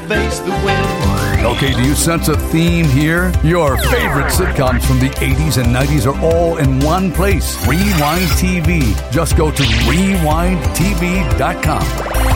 face the wind. Okay, do you sense a theme here? Your favorite sitcoms from the 80s and 90s are all in one place. Rewind TV. Just go to rewindtv.com.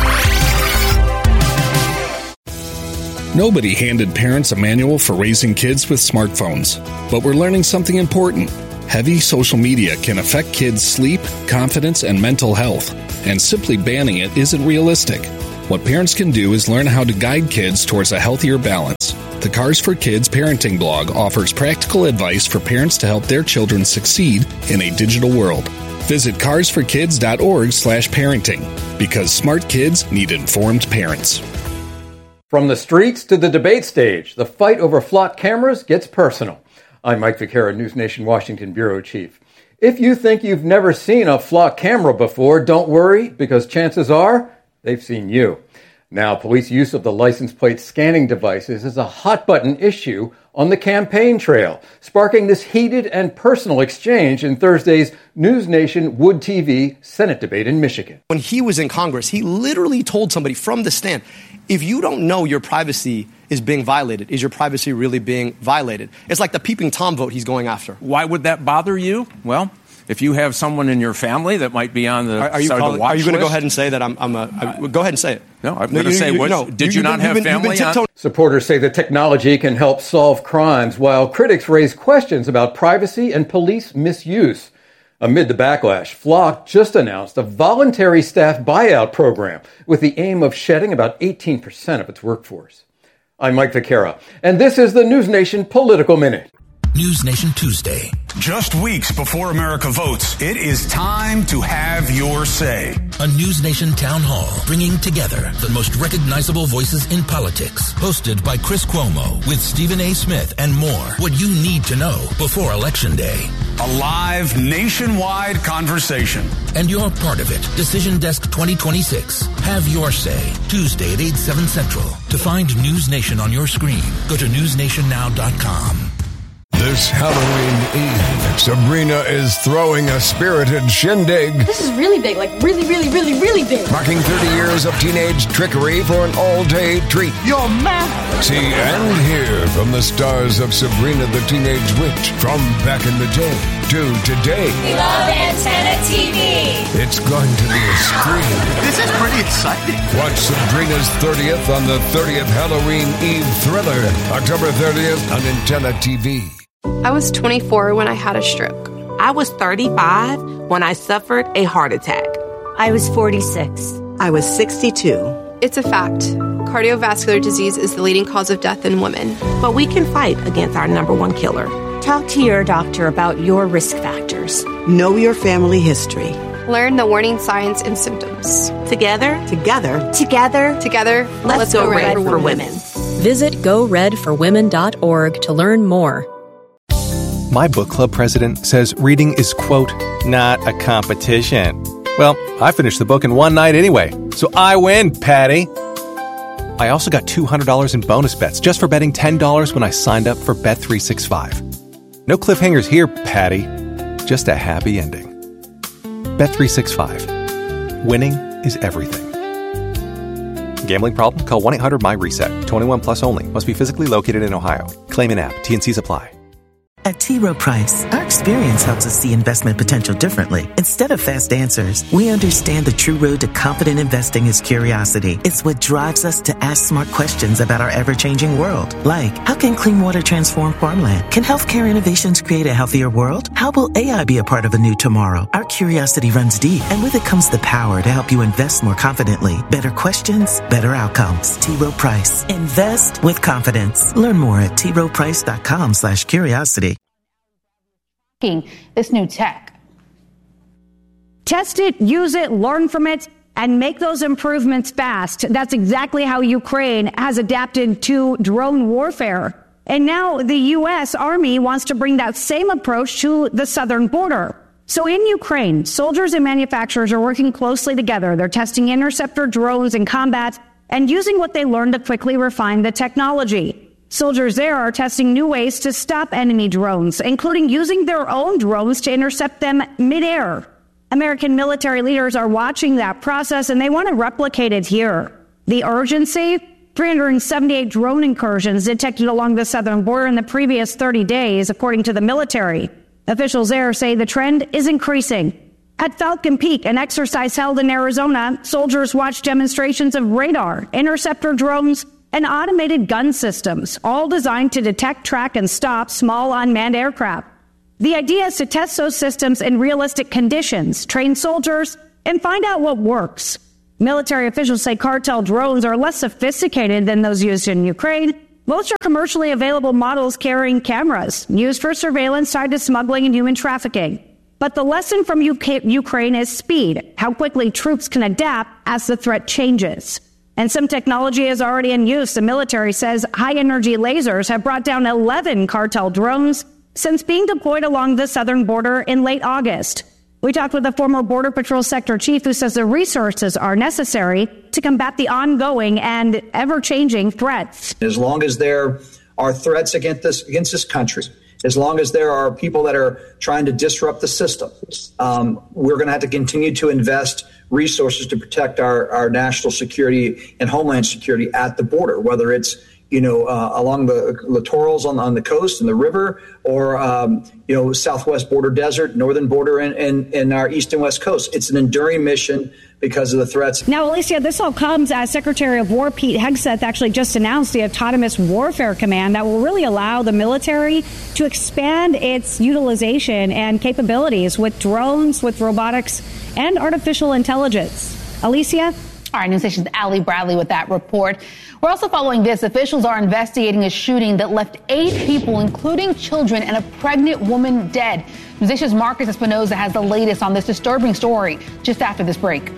Nobody handed parents a manual for raising kids with smartphones, but we're learning something important. Heavy social media can affect kids' sleep, confidence, and mental health, and simply banning it isn't realistic. What parents can do is learn how to guide kids towards a healthier balance. The Cars for Kids parenting blog offers practical advice for parents to help their children succeed in a digital world. Visit carsforkids.org/parenting, because smart kids need informed parents. From the streets to the debate stage, the fight over flock cameras gets personal. I'm Mike Vaquera, News Nation Washington Bureau Chief. If you think you've never seen a flock camera before, don't worry, because chances are they've seen you. Now, police use of the license plate scanning devices is a hot-button issue on the campaign trail, sparking this heated and personal exchange in Thursday's News Nation Wood TV Senate debate in Michigan. When he was in Congress, he literally told somebody from the stand, if you don't know your privacy is being violated, is your privacy really being violated? It's like the peeping Tom vote he's going after. Why would that bother you? Well, if you have someone in your family that might be on the side of the watch list. Are you going to go ahead and say that go ahead and say it. No, I'm going to say, did you not have family on? Supporters say the technology can help solve crimes, while critics raise questions about privacy and police misuse. Amid the backlash, Flock just announced a voluntary staff buyout program with the aim of shedding about 18% of its workforce. I'm Mike Vaquera, and this is the News Nation Political Minute. News Nation Tuesday. Just weeks before America votes, it is time to have your say. A News Nation town hall bringing together the most recognizable voices in politics. Hosted by Chris Cuomo with Stephen A. Smith and more. What you need to know before Election Day. A live nationwide conversation. And you're part of it. Decision Desk 2026. Have your say. Tuesday at 8/7 Central. To find News Nation on your screen, go to newsnationnow.com. This Halloween Eve, Sabrina is throwing a spirited shindig. This is really big, like really, really, really, really big. Marking 30 years of teenage trickery for an all-day treat. You're mad. See and hear from the stars of Sabrina the Teenage Witch, from back in the day to today. We love Antenna TV. It's going to be a scream. This is pretty exciting. Watch Sabrina's 30th on the 30th Halloween Eve thriller, October 30th on Antenna TV. I was 24 when I had a stroke. I was 35 when I suffered a heart attack. I was 46. I was 62. It's a fact. Cardiovascular disease is the leading cause of death in women. But we can fight against our number one killer. Talk to your doctor about your risk factors. Know your family history. Learn the warning signs and symptoms. Together, let's go red for women. Visit goredforwomen.org to learn more. My book club president says reading is, quote, not a competition. Well, I finished the book in one night anyway, so I win, Patty. I also got $200 in bonus bets just for betting $10 when I signed up for Bet365. No cliffhangers here, Patty. Just a happy ending. Bet365. Winning is everything. Gambling problem? Call 1-800-MY-RESET. 21 plus only. Must be physically located in Ohio. Claim in app. T&Cs apply. At T. Rowe Price, our experience helps us see investment potential differently. Instead of fast answers, we understand the true road to confident investing is curiosity. It's what drives us to ask smart questions about our ever-changing world. Like, how can clean water transform farmland? Can healthcare innovations create a healthier world? How will AI be a part of a new tomorrow? Our curiosity runs deep, and with it comes the power to help you invest more confidently. Better questions, better outcomes. T. Rowe Price. Invest with confidence. Learn more at troweprice.com/curiosity. This new tech. Test it, use it, learn from it, and make those improvements fast. That's exactly how Ukraine has adapted to drone warfare. And now the U.S. Army wants to bring that same approach to the southern border. So in Ukraine, soldiers and manufacturers are working closely together. They're testing interceptor drones in combat and using what they learned to quickly refine the technology. Soldiers there are testing new ways to stop enemy drones, including using their own drones to intercept them midair. American military leaders are watching that process, and they want to replicate it here. The urgency? 378 drone incursions detected along the southern border in the previous 30 days, according to the military. Officials there say the trend is increasing. At Falcon Peak, an exercise held in Arizona, soldiers watched demonstrations of radar, interceptor drones, and automated gun systems, all designed to detect, track, and stop small unmanned aircraft. The idea is to test those systems in realistic conditions, train soldiers, and find out what works. Military officials say cartel drones are less sophisticated than those used in Ukraine. Most are commercially available models carrying cameras, used for surveillance tied to smuggling and human trafficking. But the lesson from Ukraine is speed, how quickly troops can adapt as the threat changes. And some technology is already in use. The military says high-energy lasers have brought down 11 cartel drones since being deployed along the southern border in late August. We talked with a former Border Patrol sector chief who says the resources are necessary to combat the ongoing and ever-changing threats. As long as there are threats against this country, as long as there are people that are trying to disrupt the system, we're going to have to continue to invest resources to protect our national security and homeland security at the border, whether it's along the littorals on the coast and the river, or southwest border desert, northern border, and our east and west coast. It's an enduring mission because of the threats. Now, Alicia, this all comes as Secretary of War Pete Hegseth actually just announced the Autonomous Warfare Command that will really allow the military to expand its utilization and capabilities with drones, with robotics, and artificial intelligence. Alicia? All right, News Nation's Allie Bradley with that report. We're also following this. Officials are investigating a shooting that left 8 people, including children, and a pregnant woman dead. News Nation's Marcus Espinoza has the latest on this disturbing story just after this break.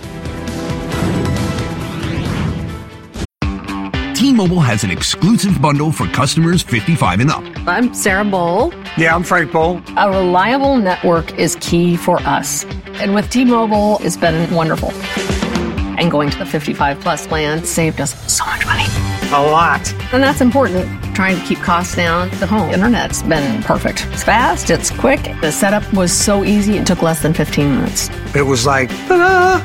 T-Mobile has an exclusive bundle for customers 55 and up. I'm Sarah Bowl. Yeah, I'm Frank Bowl. A reliable network is key for us. And with T-Mobile, it's been wonderful. And going to the 55 plus plan saved us so much money. A lot. And that's important. Trying to keep costs down. The home internet's been perfect. It's fast, it's quick. The setup was so easy, it took less than 15 minutes. It was like, ta-da!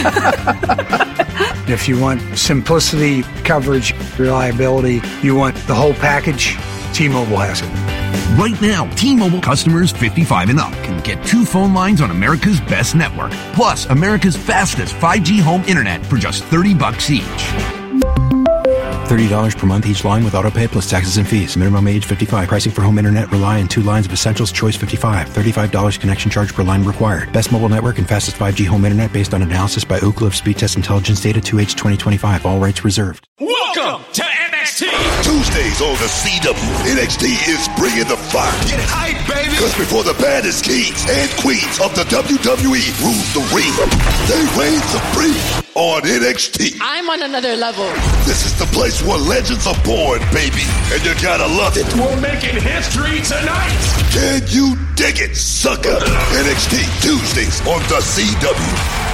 If you want simplicity, coverage, reliability, you want the whole package, T-Mobile has it. Right now, T-Mobile customers 55 and up can get 2 phone lines on America's best network, plus America's fastest 5G home internet for just $30 each. $30 per month each line with autopay plus taxes and fees. Minimum age 55. Pricing for home internet rely on 2 lines of Essentials Choice 55. $35 connection charge per line required. Best mobile network and fastest 5G home internet based on analysis by Ookla of Speed Test Intelligence data 2H 2025. All rights reserved. Welcome to NXT. Tuesdays on the CW. NXT is bringing the fire. Get hype, baby. Because before the baddest kings and queens of the WWE rule the ring, they reign supreme on NXT. I'm on another level. This is the place where legends are born, baby. And you gotta love it. We're making history tonight. Can you dig it, sucker? NXT Tuesdays on the CW.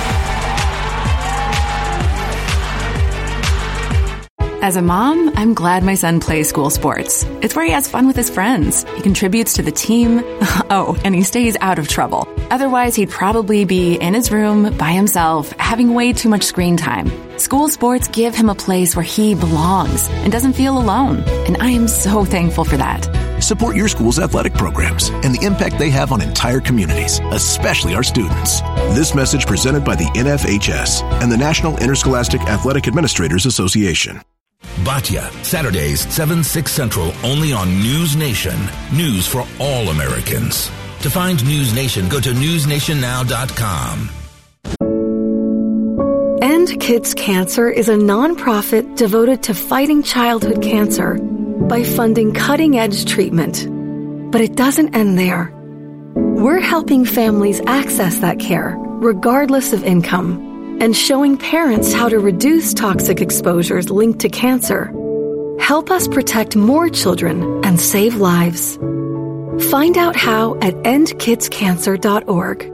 As a mom, I'm glad my son plays school sports. It's where he has fun with his friends. He contributes to the team. Oh, and he stays out of trouble. Otherwise, he'd probably be in his room by himself, having way too much screen time. School sports give him a place where he belongs and doesn't feel alone. And I am so thankful for that. Support your school's athletic programs and the impact they have on entire communities, especially our students. This message presented by the NFHS and the National Interscholastic Athletic Administrators Association. Batya, Saturdays, 7, 6 Central, only on News Nation. News for all Americans. To find News Nation, go to newsnationnow.com. End Kids Cancer is a nonprofit devoted to fighting childhood cancer by funding cutting-edge treatment. But it doesn't end there. We're helping families access that care, regardless of income, and showing parents how to reduce toxic exposures linked to cancer. Help us protect more children and save lives. Find out how at endkidscancer.org.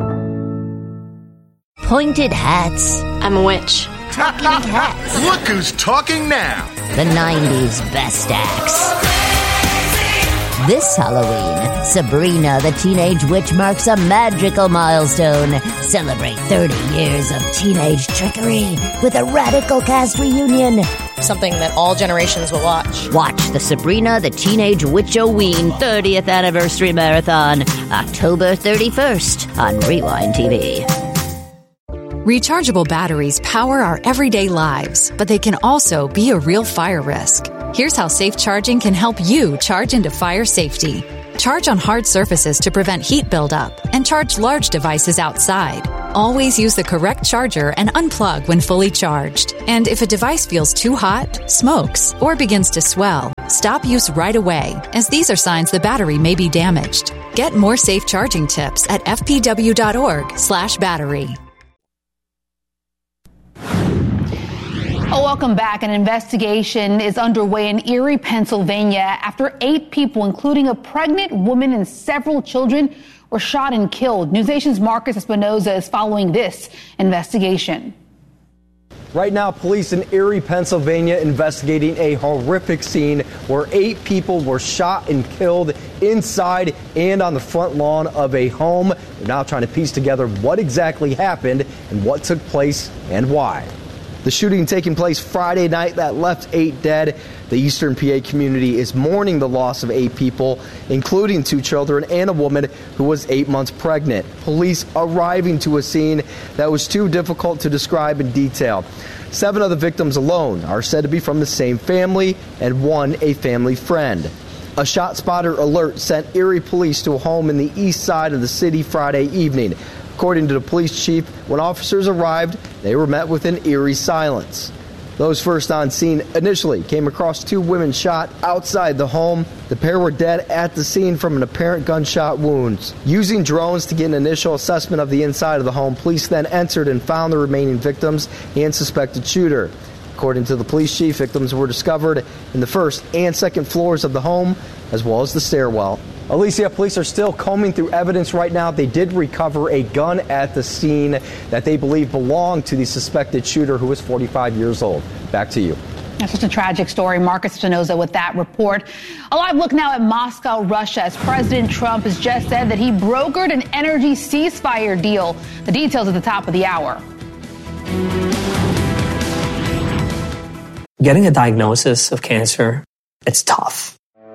Pointed hats. I'm a witch. Talking hats. Look who's talking now. The 90s best acts. This Halloween, Sabrina the Teenage Witch marks a magical milestone. Celebrate 30 years of teenage trickery with a radical cast reunion. something that all generations will watch. Watch the Sabrina the Teenage Witch-O-Ween 30th Anniversary Marathon, October 31st on Rewind TV. Rechargeable batteries power our everyday lives, but they can also be a real fire risk. Here's how safe charging can help you charge into fire safety. Charge on hard surfaces to prevent heat buildup, and charge large devices outside. Always use the correct charger and unplug when fully charged. And if a device feels too hot, smokes, or begins to swell, stop use right away, as these are signs the battery may be damaged. Get more safe charging tips at fpw.org/battery. Oh, welcome back. An investigation is underway in Erie, Pennsylvania, after 8 people, including a pregnant woman and several children, were shot and killed. NewsNation's Marcus Espinoza is following this investigation. Right now, police in Erie, Pennsylvania, investigating a horrific scene where 8 people were shot and killed inside and on the front lawn of a home. They're now trying to piece together what exactly happened and what took place and why. The shooting taking place Friday night that left 8 dead. The Eastern PA community is mourning the loss of 8 people, including 2 children and a woman who was 8 months pregnant. Police arriving to a scene that was too difficult to describe in detail. 7 of the victims alone are said to be from the same family, and 1 a family friend. A shot spotter alert sent Erie police to a home in the east side of the city Friday evening. According to the police chief, when officers arrived, they were met with an eerie silence. Those first on scene initially came across 2 women shot outside the home. The pair were dead at the scene from an apparent gunshot wounds. Using drones to get an initial assessment of the inside of the home, police then entered and found the remaining victims and suspected shooter. According to the police chief, victims were discovered in the first and second floors of the home, as well as the stairwell. Alicia, police are still combing through evidence right now. They did recover a gun at the scene that they believe belonged to the suspected shooter, who was 45 years old. Back to you. That's just a tragic story. Marcus Espinoza with that report. A live look now at Moscow, Russia, as President Trump has just said that he brokered an energy ceasefire deal. The details at the top of the hour. Getting a diagnosis of cancer, it's tough.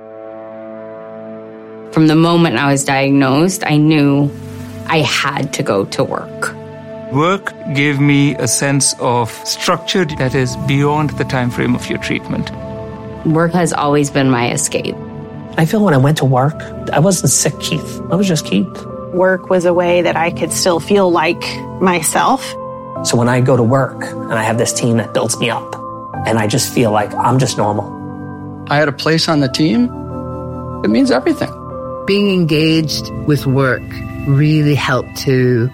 From the moment I was diagnosed, I knew I had to go to work. Work gave me a sense of structure that is beyond the time frame of your treatment. Work has always been my escape. I feel when I went to work, I wasn't sick, Keith. I was just Keith. Work was a way that I could still feel like myself. So when I go to work and I have this team that builds me up, and I just feel like I'm just normal. I had a place on the team. It means everything. Being engaged with work really helped to,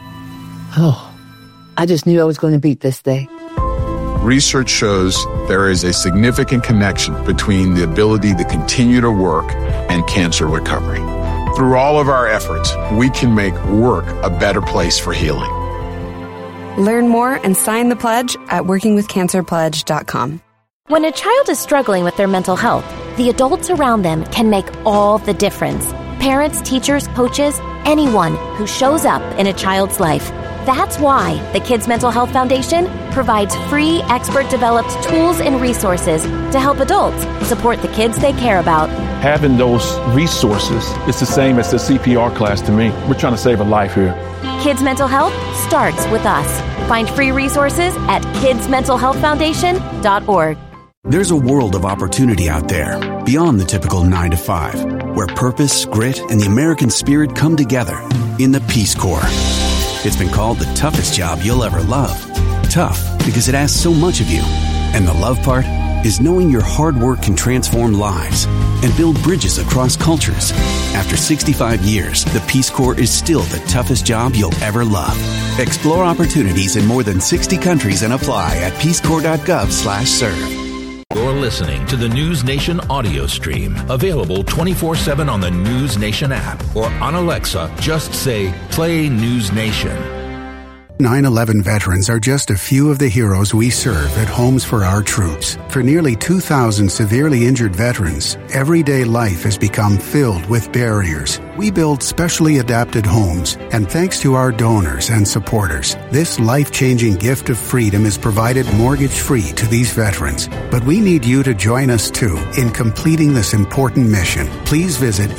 I just knew I was going to beat this day. Research shows there is a significant connection between the ability to continue to work and cancer recovery. Through all of our efforts, we can make work a better place for healing. Learn more and sign the pledge at workingwithcancerpledge.com. When a child is struggling with their mental health, the adults around them can make all the difference. Parents, teachers, coaches, anyone who shows up in a child's life. That's why the Kids Mental Health Foundation provides free, expert-developed tools and resources to help adults support the kids they care about. Having those resources is the same as the CPR class to me. We're trying to save a life here. Kids Mental Health starts with us. Find free resources at kidsmentalhealthfoundation.org. There's a world of opportunity out there, beyond the typical 9 to 5, where purpose, grit, and the American spirit come together in the Peace Corps. It's been called the toughest job you'll ever love. Tough because it asks so much of you. And the love part is knowing your hard work can transform lives and build bridges across cultures. After 65 years, the Peace Corps is still the toughest job you'll ever love. Explore opportunities in more than 60 countries and apply at peacecorps.gov/serve. You're listening to the News Nation audio stream, available 24/7 on the News Nation app or on Alexa. Just say, play News Nation. 9/11 veterans are just a few of the heroes we serve at Homes for Our Troops. For nearly 2,000 severely injured veterans, everyday life has become filled with barriers. We build specially adapted homes, and thanks to our donors and supporters, this life-changing gift of freedom is provided mortgage-free to these veterans. But we need you to join us, too, in completing this important mission. Please visit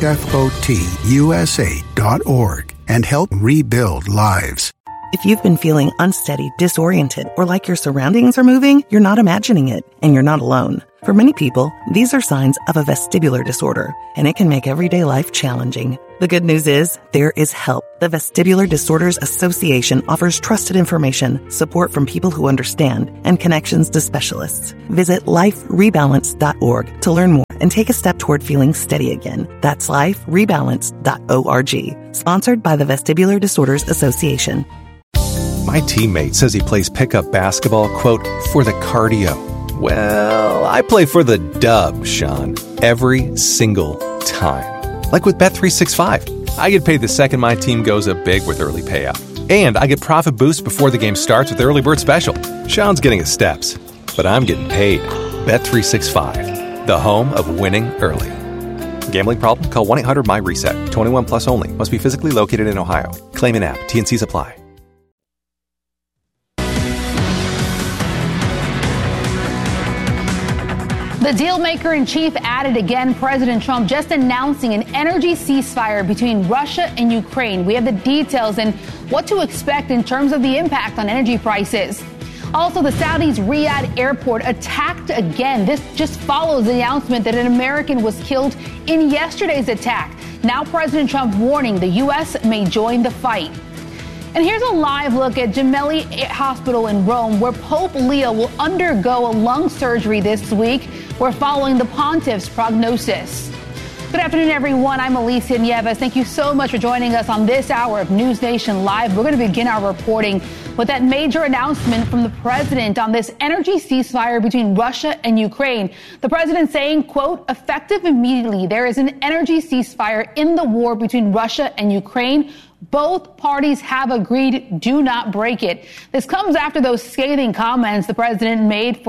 hfotusa.org and help rebuild lives. If you've been feeling unsteady, disoriented, or like your surroundings are moving, you're not imagining it, and you're not alone. For many people, these are signs of a vestibular disorder, and it can make everyday life challenging. The good news is, there is help. The Vestibular Disorders Association offers trusted information, support from people who understand, and connections to specialists. Visit liferebalance.org to learn more and take a step toward feeling steady again. That's liferebalance.org. Sponsored by the Vestibular Disorders Association. My teammate says he plays pickup basketball, quote, for the cardio. Well, I play for the dub, Sean, every single time. Like with Bet365. I get paid the second my team goes up big with early payout. And I get profit boost before the game starts with the early bird special. Sean's getting his steps, but I'm getting paid. Bet365, the home of winning early. Gambling problem? Call 1-800-MY-RESET. 21 plus only. Must be physically located in Ohio. Claim an app. T&Cs apply. The deal-maker-in-chief added again, President Trump just announcing an energy ceasefire between Russia and Ukraine. We have the details and what to expect in terms of the impact on energy prices. Also, the Saudis' Riyadh airport attacked again. This just follows the announcement that an American was killed in yesterday's attack. Now President Trump warning the U.S. may join the fight. And here's a live look at Gemelli Hospital in Rome, where Pope Leo will undergo a lung surgery this week. We're following the pontiff's prognosis. Good afternoon, everyone. I'm Alicia Nieves. Thank you so much for joining us on this hour of News Nation Live. We're going to begin our reporting with that major announcement from the president on this energy ceasefire between Russia and Ukraine. The president saying, quote, effective immediately, there is an energy ceasefire in the war between Russia and Ukraine. Both parties have agreed, do not break it. This comes after those scathing comments the president made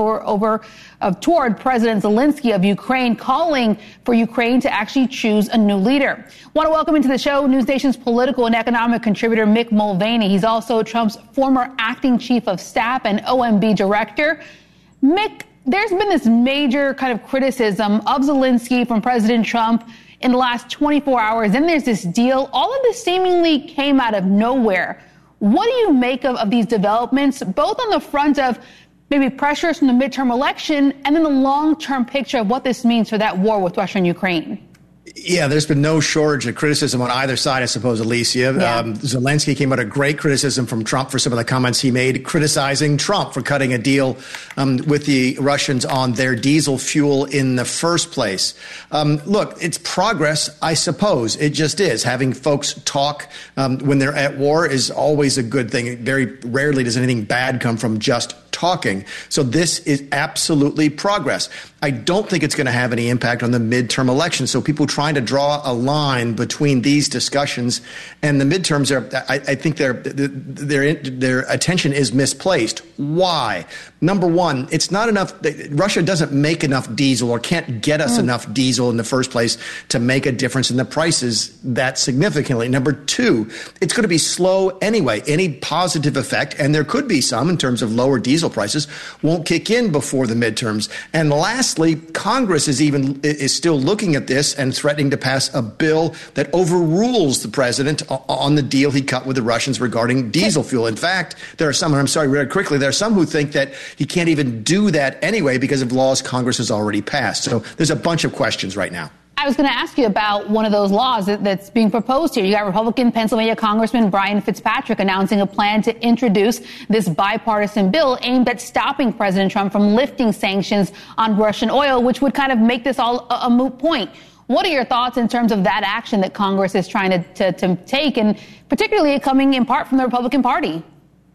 toward President Zelensky of Ukraine, calling for Ukraine to actually choose a new leader. Want to welcome into the show News Nation's political and economic contributor Mick Mulvaney. He's also Trump's former acting chief of staff and OMB director. Mick, there's been this major kind of criticism of Zelensky from President Trump in the last 24 hours. Then there's this deal. All of this seemingly came out of nowhere. What do you make of these developments, both on the front of maybe pressures from the midterm election and then the long-term picture of what this means for that war with Russia and Ukraine? Yeah, there's been no shortage of criticism on either side, I suppose, Alicia. Yeah. Zelensky came under great criticism from Trump for some of the comments he made, criticizing Trump for cutting a deal with the Russians on their diesel fuel in the first place. Look, it's progress, I suppose. It just is. Having folks talk when they're at war is always a good thing. Very rarely does anything bad come from just talking. So this is absolutely progress. I don't think it's going to have any impact on the midterm election. So people trying to draw a line between these discussions and the midterms I think their attention is misplaced. Why? Number one, it's not enough. Russia doesn't make enough diesel or can't get us enough diesel in the first place to make a difference in the prices that significantly. Number two, it's going to be slow anyway. Any positive effect, and there could be some in terms of lower diesel prices, won't kick in before the midterms. And lastly, Congress is still looking at this and threatening to pass a bill that overrules the president on the deal he cut with the Russians regarding diesel fuel. In fact, there are some, and I'm sorry, very quickly, there are some who think that he can't even do that anyway because of laws Congress has already passed. So there's a bunch of questions right now. I was going to ask you about one of those laws that's being proposed here. You got Republican Pennsylvania Congressman Brian Fitzpatrick announcing a plan to introduce this bipartisan bill aimed at stopping President Trump from lifting sanctions on Russian oil, which would kind of make this all a moot point. What are your thoughts in terms of that action that Congress is trying to take, and particularly coming in part from the Republican Party?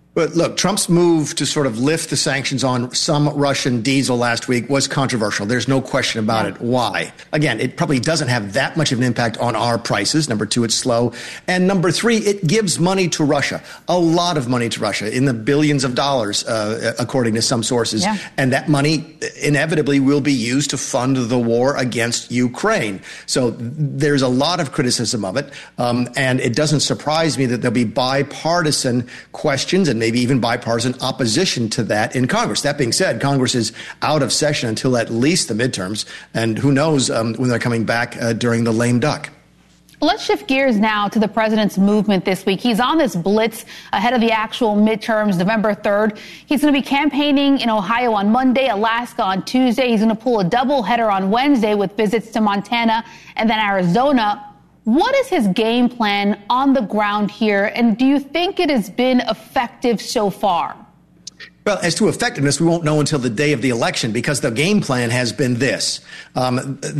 But look, Trump's move to sort of lift the sanctions on some Russian diesel last week was controversial. There's no question about it. Why? Again, it probably doesn't have that much of an impact on our prices. Number two, it's slow. And number three, it gives money to Russia, a lot of money to Russia, in the billions of dollars, according to some sources. Yeah. And that money inevitably will be used to fund the war against Ukraine. So there's a lot of criticism of it. And it doesn't surprise me that there'll be bipartisan questions and maybe even bipartisan opposition to that in Congress. That being said, Congress is out of session until at least the midterms, and who knows when they're coming back during the lame duck. Let's shift gears now to the president's movement this week. He's on this blitz ahead of the actual midterms, November 3rd. He's going to be campaigning in Ohio on Monday, Alaska on Tuesday. He's going to pull a doubleheader on Wednesday with visits to Montana and then Arizona. What is his game plan on the ground here, and do you think it has been effective so far? Well, as to effectiveness, we won't know until the day of the election because the game plan has been this.